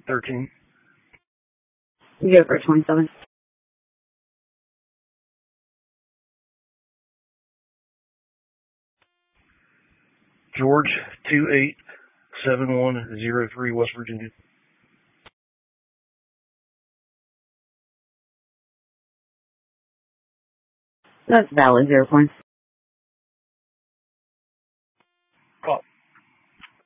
13. You go for 27. George 287103, West Virginia. That's valid, 0 points.